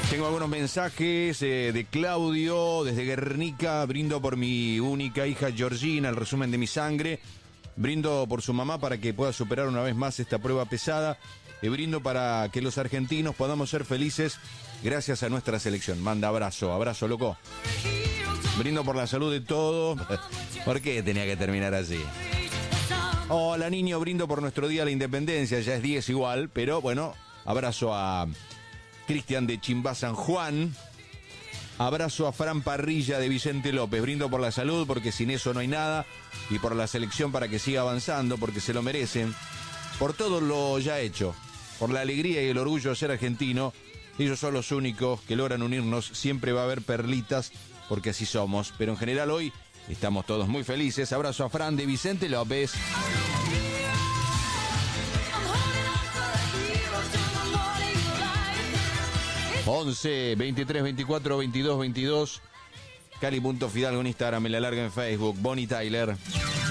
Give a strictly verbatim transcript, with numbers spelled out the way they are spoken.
Tengo algunos mensajes eh, de Claudio desde Guernica. Brindo por mi única hija Georgina, el resumen de mi sangre. Brindo por su mamá para que pueda superar una vez más esta prueba pesada. Y brindo para que los argentinos podamos ser felices gracias a nuestra selección. Manda abrazo, abrazo, loco. Brindo por la salud de todos. ¿Por qué tenía que terminar así? Hola, niño, brindo por nuestro Día de la Independencia. Ya es diez igual, pero bueno, abrazo a Cristian de Chimbá San Juan. Abrazo a Fran Parrilla de Vicente López. Brindo por la salud porque sin eso no hay nada. Y por la selección para que siga avanzando porque se lo merecen. Por todo lo ya hecho. Por la alegría y el orgullo de ser argentino. Ellos son los únicos que logran unirnos. Siempre va a haber perlitas porque así somos. Pero en general hoy estamos todos muy felices. Abrazo a Fran de Vicente López. once, veintitrés, veinticuatro, veintidós, veintidós. Cali.Fidalgo en Instagram, en la larga en Facebook. Bonnie Tyler.